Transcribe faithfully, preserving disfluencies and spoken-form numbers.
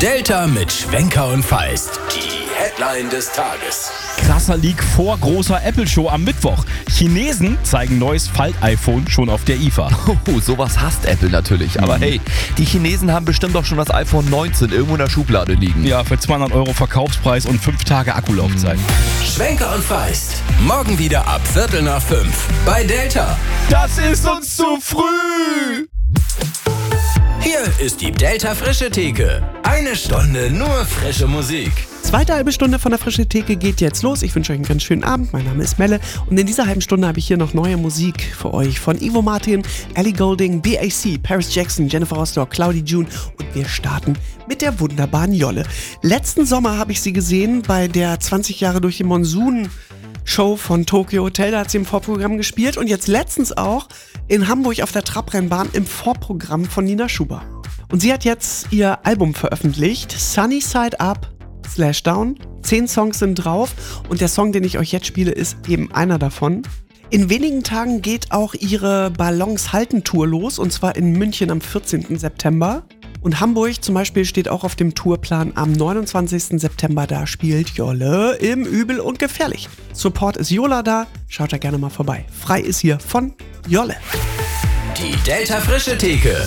Delta mit Schwenker und Feist. Die Headline des Tages. Krasser Leak vor großer Apple-Show am Mittwoch. Chinesen zeigen neues Falt-iPhone schon auf der I F A. Oh, sowas hasst Apple natürlich. Aber hey, die Chinesen haben bestimmt auch schon das iPhone neunzehn irgendwo in der Schublade liegen. Ja, für zweihundert Euro Verkaufspreis und fünf Tage Akkulaufzeit. Schwenker und Feist. Morgen wieder ab Viertel nach fünf bei Delta. Das ist uns zu früh! Hier ist die Delta Frische Theke. Eine Stunde nur frische Musik. Zweite halbe Stunde von der Frische Theke geht jetzt los. Ich wünsche euch einen ganz schönen Abend. Mein Name ist Melle und in dieser halben Stunde habe ich hier noch neue Musik für euch von Ivo Martin, Ellie Goulding, B A C, Paris Jackson, Jennifer Rostock, Claudie June und wir starten mit der wunderbaren Jolle. Letzten Sommer habe ich sie gesehen bei der zwanzig Jahre durch den Monsun Show von Tokyo Hotel, da hat sie im Vorprogramm gespielt und jetzt letztens auch in Hamburg auf der Trabrennbahn im Vorprogramm von Nina Schuber. Und sie hat jetzt ihr Album veröffentlicht, Sunny Side Up Slash Down. Zehn Songs sind drauf und der Song, den ich euch jetzt spiele, ist eben einer davon. In wenigen Tagen geht auch ihre Ballons-Halten-Tour los und zwar in München am vierzehnten September. Und Hamburg zum Beispiel steht auch auf dem Tourplan am neunundzwanzigsten September. Da spielt Jolle im Übel und Gefährlich. Support ist Jola da. Schaut da gerne mal vorbei. Frei ist hier von Jolle. Die Delta Frische Theke.